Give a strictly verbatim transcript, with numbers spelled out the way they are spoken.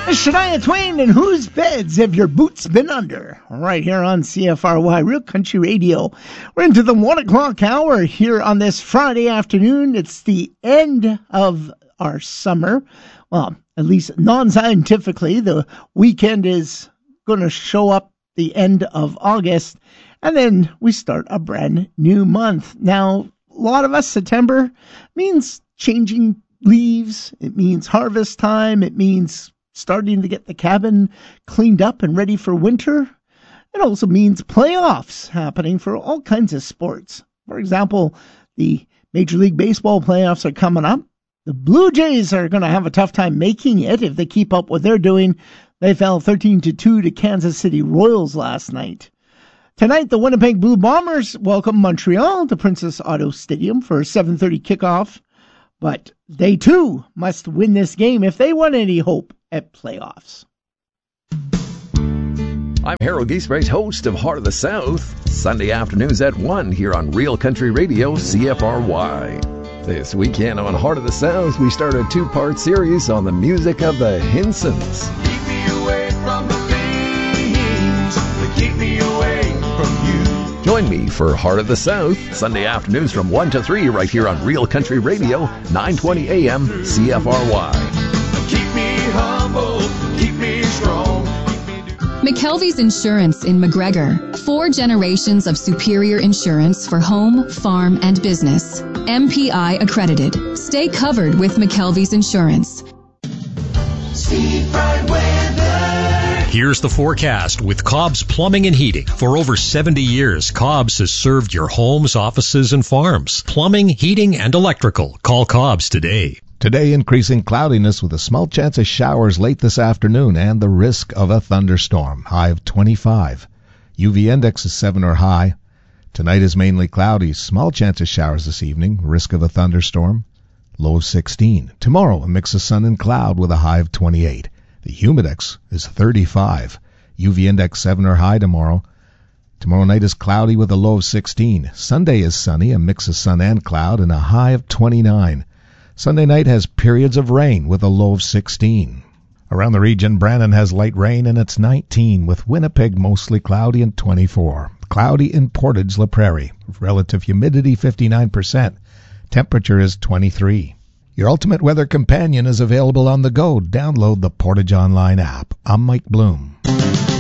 Shania Twain and Whose Beds Have Your Boots Been Under? Right here on C F R Y, Real Country Radio. We're into the one o'clock hour here on this Friday afternoon. It's the end of our summer. Well, at least non-scientifically, the weekend is going to show up the end of August, and then we start a brand new month. Now, a lot of us, September means changing leaves. It means harvest time. It means starting to get the cabin cleaned up and ready for winter. It also means playoffs happening for all kinds of sports. For example, the Major League Baseball playoffs are coming up. The Blue Jays are going to have a tough time making it if they keep up what they're doing. They fell thirteen to two to Kansas City Royals last night. Tonight, the Winnipeg Blue Bombers welcome Montreal to Princess Auto Stadium for a seven thirty kickoff. But they, too, must win this game if they want any hope at playoffs. I'm Harold Giesbrecht, host of Heart of the South, Sunday afternoons at one here on Real Country Radio, C F R Y. This weekend on Heart of the South, we start a two-part series on the music of the Hinsons. Keep me away from the things that keep me away from you. Join me for Heart of the South, Sunday afternoons from one to three right here on Real Country Radio, nine twenty A M, C F R Y. Keep me humble, keep me strong. McKelvey's Insurance in McGregor. Four generations of superior insurance for home, farm, and business. M P I accredited. Stay covered with McKelvey's Insurance. Seafront weather. Here's the forecast with Cobb's Plumbing and Heating. For over seventy years, Cobb's has served your homes, offices, and farms. Plumbing, heating, and electrical. Call Cobb's today. Today, increasing cloudiness with a small chance of showers late this afternoon and the risk of a thunderstorm. High of twenty-five. U V index is seven or high. Tonight is mainly cloudy. Small chance of showers this evening. Risk of a thunderstorm. Low of sixteen. Tomorrow, a mix of sun and cloud with a high of twenty-eight. The humidex is thirty-five. U V index seven or high tomorrow. Tomorrow night is cloudy with a low of sixteen. Sunday is sunny, a mix of sun and cloud, and a high of twenty-nine. Sunday night has periods of rain with a low of sixteen. Around the region, Brandon has light rain and it's nineteen, with Winnipeg mostly cloudy and twenty-four. Cloudy in Portage La Prairie. Relative humidity fifty-nine percent. Temperature is twenty-three. Your ultimate weather companion is available on the go. Download the Portage Online app. I'm Mike Bloom.